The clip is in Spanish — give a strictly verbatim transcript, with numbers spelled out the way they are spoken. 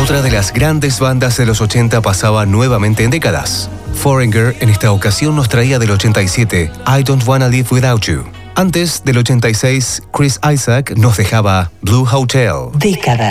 Otra de las grandes bandas de los ochenta pasaba nuevamente en décadas. Foreigner en esta ocasión nos traía del ochenta y siete I Don't Wanna Live Without You. Antes del ochenta y seis, Chris Isaak nos dejaba Blue Hotel. Década.